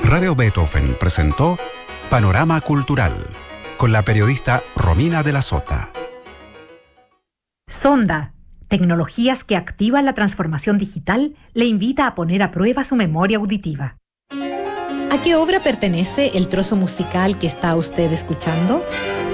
Radio Beethoven presentó Panorama Cultural con la periodista Romina de la Sota. Sonda, tecnologías que activan la transformación digital, le invita a poner a prueba su memoria auditiva. ¿A qué obra pertenece el trozo musical que está usted escuchando?